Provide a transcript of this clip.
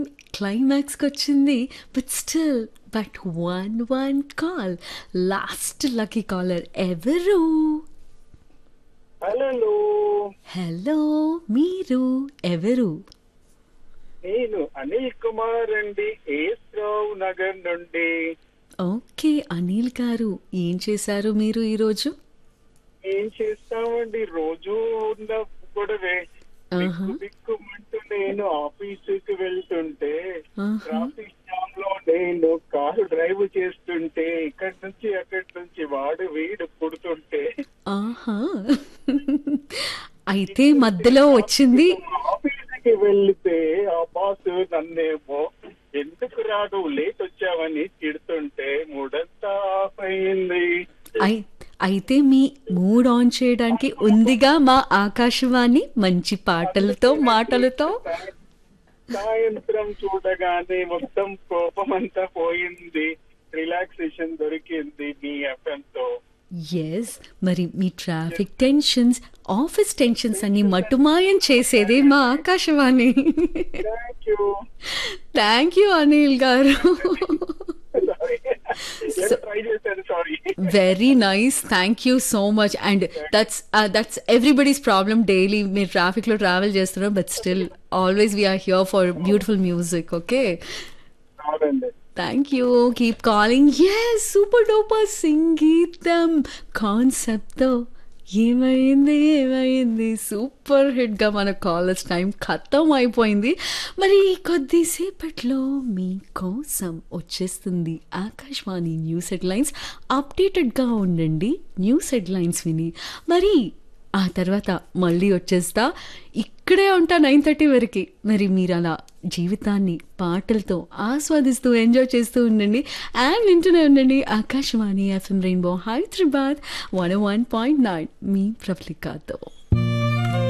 క్లైమాక్స్‌కొచ్చింది. But one call. Last lucky caller ఎవరు? Hello, hello! మీరు ఎవరు? నేను అనిల్ కుమార్ అండి, ఏస్రావు నగర్ నుండి. ఓకే. అనిల్ గారు ఏం చేశారు మీరు ఈరోజు? ఏం చేస్తామండి, రోజు ఉన్న గొడవే. ఆహా! బిక్కుమంటూ నేను ఆఫీసుకి వెళ్తుంటే ఆహా! ట్రాఫిక్ జామ్ లో నేను కారు డ్రైవ్ చేస్తుంటే ఇక్కడి నుంచి అక్కడి నుంచి వాడు వీడు పుడుతుంటే ఆహా! అయితే మధ్యలో వచ్చింది ఆఫీసుకి వెళ్తే ఆ బాస్ నన్నేమో ఎందుకు రాడు లేట్ వచ్చావని తిడుతుంటే మూడంతా ఆఫ్ అయింది. అయి అయితే మీ మూడ్ ఆన్ చేయడానికి ఉందిగా మా ఆకాశవాణి మంచి పాటలతో, మాటలతో. సాయంత్రం చూడగానే మొత్తం కోపం అంతా పోయింది, రిలాక్సేషన్ దొరికింది మీ ఎఫ్ఎం తో. యెస్. మరి మీ ట్రాఫిక్ టెన్షన్స్, ఆఫీస్ టెన్షన్స్ అన్ని మటుమాయం చేసేదే మా Akashvani. Thank you. Thank you Anil గారు. So, ట్రై చేశాను, sorry. Very nice. Thank you so much. And that's everybody's problem. Daily మీరు ట్రాఫిక్లో ట్రావెల్ చేస్తున్నారు, but still always we are here for beautiful music. Okay, అవునండి. Thank you. Keep calling. Yes, super duper సంగీతం కాన్సెప్ట్తో ఏమైంది super హిట్గా మన callers time ఖతం అయిపోయింది. మరి కొద్దిసేపట్లో మీకోసం వచ్చేస్తుంది ఆకాశవాణి న్యూస్ హెడ్లైన్స్. అప్డేటెడ్గా ఉండండి న్యూస్ హెడ్లైన్స్ విని. మరి ఆ తర్వాత మళ్ళీ వచ్చేస్తా. ఇక్కడే ఉంటా 9:30 వరకు. మరి మీరు అలా జీవితాన్ని పాటలతో ఆస్వాదిస్తూ ఎంజాయ్ చేస్తూ ఉండండి. అండ్ వింటూనే ఉండండి ఆకాశవాణి ఎఫ్ఎం రెయిన్బో హైదరాబాద్ 101.9 మీ ప్రఫ్లికాతో.